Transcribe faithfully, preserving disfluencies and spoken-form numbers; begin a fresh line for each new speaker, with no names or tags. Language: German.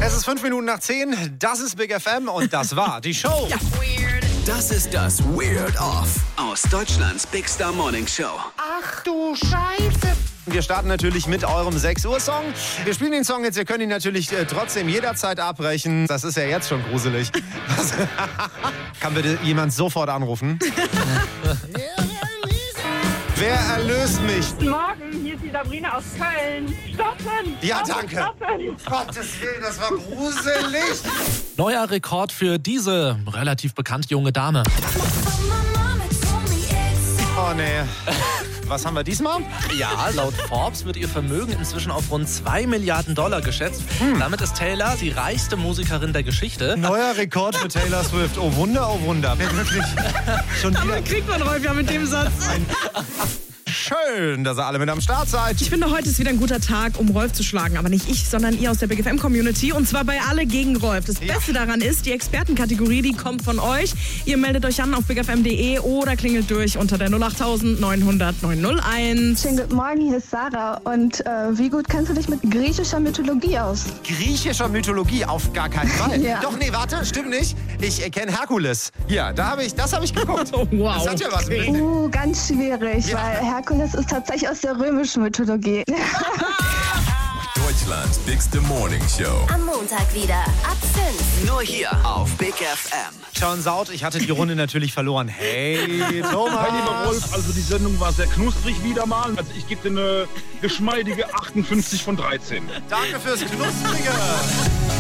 Es ist fünf Minuten nach zehn, das ist Big F M und das war die Show.
Ja.
Das ist das Weird Off aus Deutschlands Big Star Morning Show.
Ach du Scheiße. Wir starten natürlich mit eurem sechs Uhr Song. Wir spielen den Song jetzt, ihr könnt ihn natürlich äh, trotzdem jederzeit abbrechen. Das ist ja jetzt schon gruselig. Kann bitte jemand sofort anrufen? Wer erlöst mich?
Guten Morgen, hier ist die Sabrina aus Köln. Stoppen!
Ja,
Stoppen,
danke.
Stoppen.
Gottes Willen, das war gruselig.
Neuer Rekord für diese relativ bekannte junge Dame.
Oh nee. Was haben wir diesmal?
Ja, laut Forbes wird ihr Vermögen inzwischen auf rund zwei Milliarden Dollar geschätzt. Hm. Damit ist Taylor die reichste Musikerin der Geschichte.
Neuer Rekord für Taylor Swift. Oh Wunder, oh Wunder. Wirklich. Schon wieder.
Kriegt man Rolf ja mit dem Satz.
Schön, dass ihr alle mit am Start seid.
Ich finde, heute ist wieder ein guter Tag, um Rolf zu schlagen. Aber nicht ich, sondern ihr aus der Big F M-Community. Und zwar bei Alle gegen Rolf. Das
Ja.
Beste daran ist, die Expertenkategorie, die kommt von euch. Ihr meldet euch an auf big f m punkt d e oder klingelt durch unter der null acht neunhundert neun null eins.
Schönen guten Morgen, hier ist Sarah. Und äh, wie gut kennst du dich mit griechischer Mythologie aus?
Griechischer Mythologie auf gar keinen Fall.
Ja.
Doch, nee, warte, stimmt nicht. Ich äh, kenne Herkules. Ja, da hab ich, das habe ich geguckt.
Oh, wow.
Das hat ja was mit.
Uh, ganz schwierig,
Ja.
weil Herkules ist tatsächlich aus der römischen Mythologie.
Deutschlands bigste Morning Show.
Am Montag wieder ab fünf.
Nur hier auf Big F M.
Schauen Saut, ich hatte die Runde natürlich verloren. Hey, Thomas.
Hi, lieber Rolf, also die Sendung war sehr knusprig wieder mal. Also ich gebe dir eine geschmeidige achtundfünfzig von dreizehn.
Danke fürs Knusprige.